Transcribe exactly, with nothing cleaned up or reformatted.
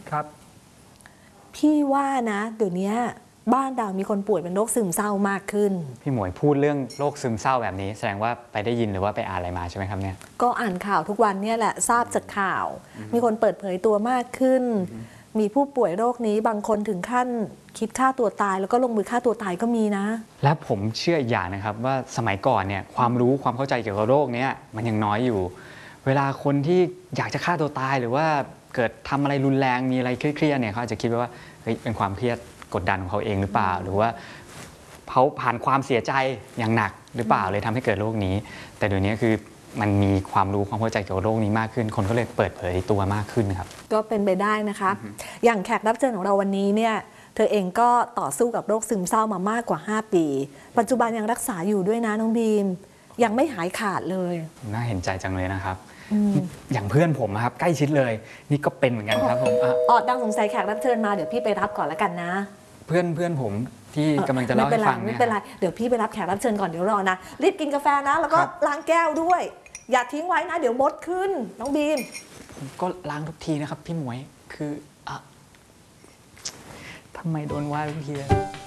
ครับพี่ว่านะเดี๋ยวนี้บ้านเรามีคนป่วยเป็นโรคซึมเศร้ามากขึ้นพี่หมวยพูดเรื่องโรคซึมเศร้าแบบนี้แสดงว่าไปได้ยินหรือว่าไปอ่านอะไรมาใช่ไหมครับเนี่ยก็อ่านข่าวทุกวันเนี่ยแหละทราบจากข่าวมีคนเปิดเผยตัวมากขึ้นมีผู้ป่วยโรคนี้บางคนถึงขั้นคิดฆ่าตัวตายแล้วก็ลงมือฆ่าตัวตายก็มีนะและผมเชื่ออีกอย่างนะครับว่าสมัยก่อนเนี่ยความรู้ความเข้าใจเกี่ยวกับโรคนี้มันยังน้อยอยู่เวลาคนที่อยากจะฆ่าตัวตายหรือว่าเกิดทำอะไรรุนแรงมีอะไรเครียดๆเนี่ยเขาอาจจะคิดว่าเฮ้ยเป็นความเครียดกดดันของเขาเองหรือเปล่าหรือว่าเขาผ่านความเสียใจอย่างหนักหรือเปล่าเลยทำให้เกิดโรคนี้แต่เดี๋ยวนี้คือมันมีความรู้ความเข้าใจเกี่ยวกับโรคนี้มากขึ้นคนก็เลยเปิดเผยตัวมากขึ้นครับก็เป็นไปได้นะคะอย่างแขกรับเชิญของเราวันนี้เนี่ยเธอเองก็ต่อสู้กับโรคซึมเศร้ามามากกว่าห้าปีปัจจุบันยังรักษาอยู่ด้วยนะน้องบีมยังไม่หายขาดเลยน่าเห็นใจจังเลยนะครับอย่างเพื่อนผมครับใกล้ชิดเลยนี่ก็เป็นเหมือนกันครับผมออดดังสงสัยแขกรับเชิญมาเดี๋ยวพี่ไปรับก่อนแล้วกันนะเพื่อนเพื่อนผมที่กำลังจะเล่าให้ฟังเนี่ยไม่เป็นไรเดี๋ยวพี่ไปรับแขกรับเชิญก่อนเดี๋ยวรอนะรีบกินกาแฟนะแล้วก็ล้างแก้วด้วยอย่าทิ้งไว้นะเดี๋ยวมดขึ้นน้องบีมผมก็ล้างทุกทีนะครับพี่หมวยคืออะทำไมโดนว่าทุกที